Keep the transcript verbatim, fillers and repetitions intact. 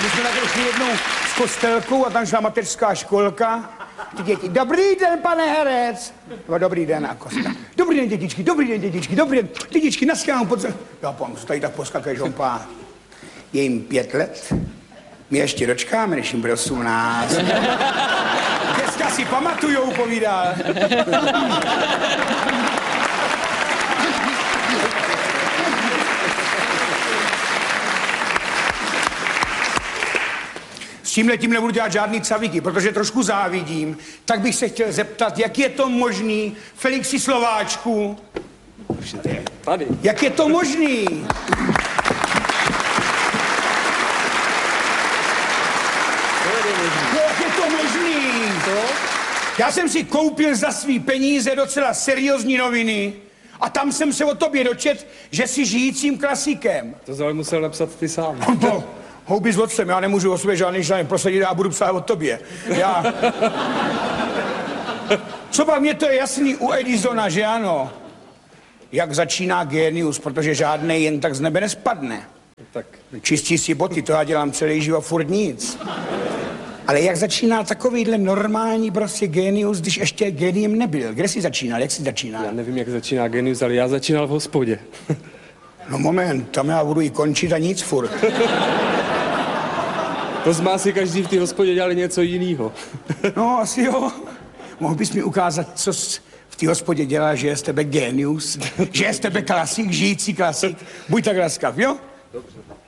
My jsme takhle šli jednou s kostelkou a tam šla mateřská školka. Ty děti, dobrý den, pane herec. No, dobrý den, a kostka. Dobrý den, dětičky, dobrý den, dětičky, dobrý den. Dětičky, naschledanou pod... Já pám, tady tak poskakuje žompá. Je jim pět let. My ještě dočkáme, než jim bude osmnáct. Dneska si pamatujou, povídá. S tímhletím nebudu dělat žádný cavíky, protože trošku závidím. Tak bych se chtěl zeptat, jak je to možný, Felixi Slováčku? Tady. Jak je to možný? Jak je to možný? Já jsem si koupil za svý peníze docela seriózní noviny a tam jsem se o tobě dočet, že jsi žijícím klasikem. To ale musel napsat ty sám. No, houby s otcem, já nemůžu o sobě žádný článek prosadit a budu psát o tobě. Já... Co pak mě to je jasný u Edisona, že ano? Jak začíná génius, protože žádnej jen tak z nebe nespadne. Tak. Čistí si boty, to já dělám celý život, furt nic. Ale jak začíná takovýhle normální prostě génius, když ještě géniem nebyl? Kde jsi začínal? Jak jsi začínal? Já nevím, jak začíná génius, ale já začínal v hospodě. No moment, tam já budu i končit a nic furt. To z si každý v té hospodě dělali něco jiného. No, asi jo. Mohl bys mi ukázat, co jsi v té hospodě dělá, že je z tebe génius, že je z tebe klasik, žijící klasik? Buď tak laskav, jo? Dobře.